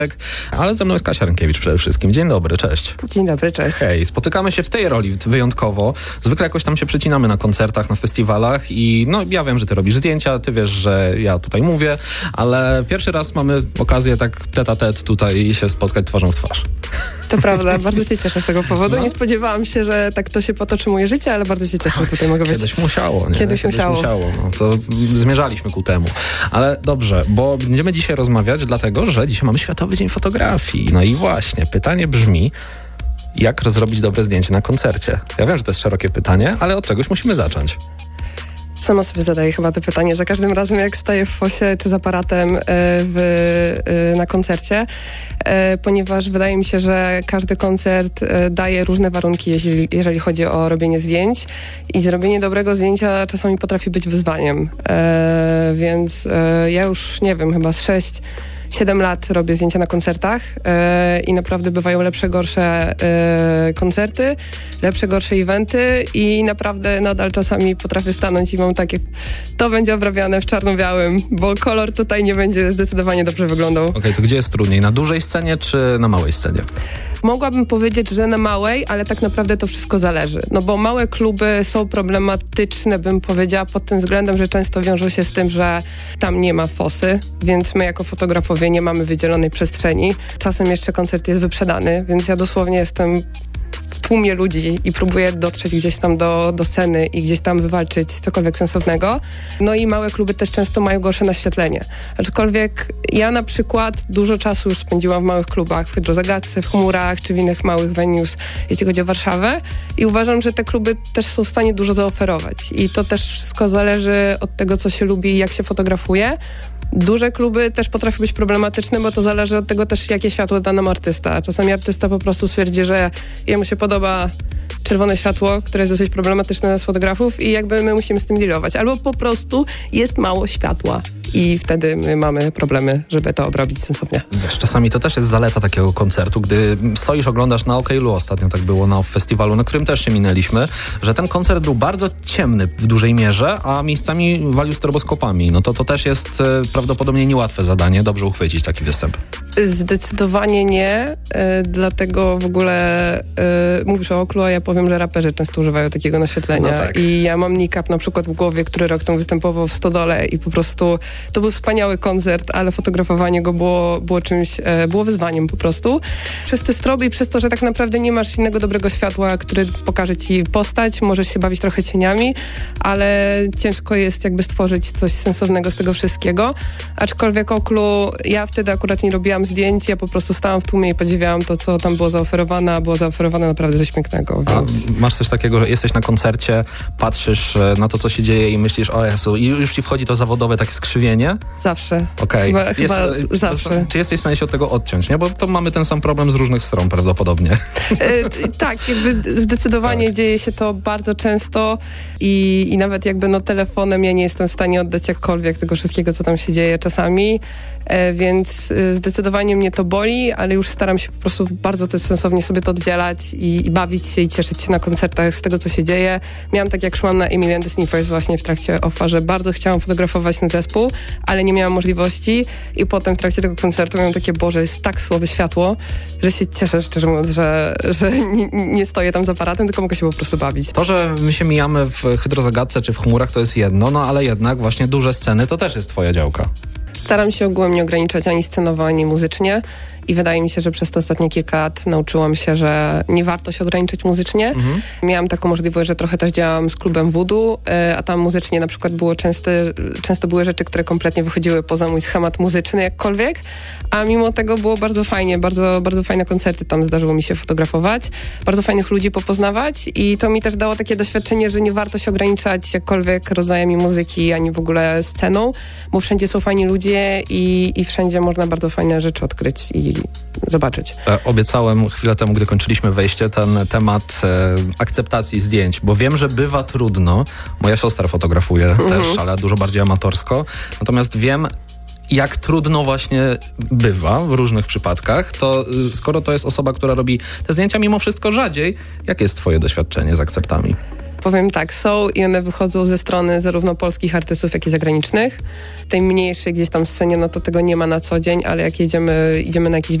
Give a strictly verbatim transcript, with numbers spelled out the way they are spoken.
Ale ze mną jest Kasia Rynkiewicz przede wszystkim. Dzień dobry, cześć. Dzień dobry, cześć. Hej, spotykamy się w tej roli wyjątkowo. Zwykle jakoś tam się przecinamy na koncertach, na festiwalach i no ja wiem, że ty robisz zdjęcia, ty wiesz, że ja tutaj mówię, ale pierwszy raz mamy okazję tak tete a tete tutaj się spotkać twarzą w twarz. To prawda, bardzo się cieszę z tego powodu. No. Nie spodziewałam się, że tak to się potoczy moje życie, ale bardzo się cieszę, że tutaj mogę być. Kiedyś musiało, nie? Kiedyś, Kiedyś musiało. musiało. No to zmierzaliśmy ku temu. Ale dobrze, bo będziemy dzisiaj rozmawiać dlatego, że dzisiaj mamy Światowy Dzień Fotografii. No i właśnie, pytanie brzmi, jak zrobić dobre zdjęcie na koncercie? Ja wiem, że to jest szerokie pytanie, ale od czegoś musimy zacząć. Sama sobie zadaję chyba to pytanie za każdym razem, jak staję w fosie czy z aparatem w, na koncercie, ponieważ wydaje mi się, że każdy koncert daje różne warunki, jeżeli, jeżeli chodzi o robienie zdjęć i zrobienie dobrego zdjęcia czasami potrafi być wyzwaniem. Więc ja już, nie wiem, chyba z sześć siedem lat robię zdjęcia na koncertach yy, i naprawdę bywają lepsze, gorsze yy, koncerty, lepsze, gorsze eventy i naprawdę nadal czasami potrafię stanąć i mam takie, to będzie obrabiane w czarno-białym, bo kolor tutaj nie będzie zdecydowanie dobrze wyglądał. Okej, okay, to gdzie jest trudniej? Na dużej scenie czy na małej scenie? Mogłabym powiedzieć, że na małej, ale tak naprawdę to wszystko zależy. No bo małe kluby są problematyczne, bym powiedziała, pod tym względem, że często wiążą się z tym, że tam nie ma fosy, więc my jako fotografowie nie mamy wydzielonej przestrzeni. Czasem jeszcze koncert jest wyprzedany, więc ja dosłownie jestem w tłumie ludzi i próbuję dotrzeć gdzieś tam do, do sceny i gdzieś tam wywalczyć cokolwiek sensownego. No i małe kluby też często mają gorsze naświetlenie. Aczkolwiek ja na przykład dużo czasu już spędziłam w małych klubach, w Hydrozagadce, w Chmurach czy w innych małych venues, jeśli chodzi o Warszawę i uważam, że te kluby też są w stanie dużo zaoferować i to też wszystko zależy od tego, co się lubi i jak się fotografuje. Duże kluby też potrafią być problematyczne, bo to zależy od tego też, jakie światło da nam artysta. Czasami artysta po prostu stwierdzi, że jemu się podoba czerwone światło, które jest dosyć problematyczne dla fotografów i jakby my musimy z tym dealować. Albo po prostu jest mało światła i wtedy my mamy problemy, żeby to obrobić sensownie. Wiesz, czasami to też jest zaleta takiego koncertu, gdy stoisz, oglądasz na Okejlu, ostatnio tak było na festiwalu, na którym też się minęliśmy, że ten koncert był bardzo ciemny w dużej mierze, a miejscami walił stroboskopami. No to to też jest e, prawdopodobnie niełatwe zadanie, dobrze uchwycić taki występ. Zdecydowanie nie, y, dlatego w ogóle y, mówisz o Oklu, a ja powiem, że raperzy często używają takiego naświetlenia. No tak. I ja mam nick-up na przykład w głowie, który rok temu występował w Stodole i po prostu to był wspaniały koncert, ale fotografowanie go było, było czymś, y, było wyzwaniem po prostu. Przez te stroby i przez to, że tak naprawdę nie masz innego dobrego światła, który pokaże ci postać, możesz się bawić trochę cieniami, ale ciężko jest jakby stworzyć coś sensownego z tego wszystkiego. Aczkolwiek Oklu, ja wtedy akurat nie robiłam zdjęć, ja po prostu stałam w tłumie i podziwiałam to, co tam było zaoferowane, a było zaoferowane naprawdę coś pięknego. Więc... A masz coś takiego, że jesteś na koncercie, patrzysz na to, co się dzieje i myślisz, o Jezu, i już ci wchodzi to zawodowe takie skrzywienie? Zawsze. Okej. Chyba, chyba Jest, zawsze. Czy, czy jesteś w stanie się od tego odciąć, nie? Bo to mamy ten sam problem z różnych stron prawdopodobnie. E, tak, jakby zdecydowanie tak. Dzieje się to bardzo często i, i nawet jakby no telefonem ja nie jestem w stanie oddać jakkolwiek tego wszystkiego, co tam się dzieje czasami, e, więc e, zdecydowanie mnie to boli, ale już staram się po prostu bardzo też sensownie sobie to oddzielać i, i bawić się i cieszyć się na koncertach z tego, co się dzieje. Miałam tak, jak szłam na Emily and the Sniffers właśnie w trakcie offa, że bardzo chciałam fotografować ten zespół, ale nie miałam możliwości i potem w trakcie tego koncertu miałam takie, Boże, jest tak słabe światło, że się cieszę, szczerze mówiąc, że, że nie, nie stoję tam z aparatem, tylko mogę się po prostu bawić. To, że my się mijamy w Hydrozagadce czy w Chmurach, to jest jedno, no ale jednak właśnie duże sceny to też jest twoja działka. Staram się ogółem nie ograniczać ani scenowo, ani muzycznie i wydaje mi się, że przez te ostatnie kilka lat nauczyłam się, że nie warto się ograniczyć muzycznie. Mhm. Miałam taką możliwość, że trochę też działałam z klubem Voodoo, a tam muzycznie na przykład było często, często były rzeczy, które kompletnie wychodziły poza mój schemat muzyczny jakkolwiek, a mimo tego było bardzo fajnie, bardzo, bardzo fajne koncerty tam zdarzyło mi się fotografować, bardzo fajnych ludzi popoznawać i to mi też dało takie doświadczenie, że nie warto się ograniczać jakkolwiek rodzajami muzyki, ani w ogóle sceną, bo wszędzie są fajni ludzie i, i wszędzie można bardzo fajne rzeczy odkryć i zobaczyć. E, obiecałem chwilę temu, gdy kończyliśmy wejście, ten temat e, akceptacji zdjęć, bo wiem, że bywa trudno. Moja siostra fotografuje mhm. też, ale dużo bardziej amatorsko. Natomiast wiem, jak trudno właśnie bywa w różnych przypadkach, to y, skoro to jest osoba, która robi te zdjęcia mimo wszystko rzadziej, jakie jest twoje doświadczenie z akceptami? Powiem tak, są i one wychodzą ze strony zarówno polskich artystów, jak i zagranicznych. Tej mniejszej gdzieś tam scenie, no to tego nie ma na co dzień, ale jak jedziemy, idziemy na jakieś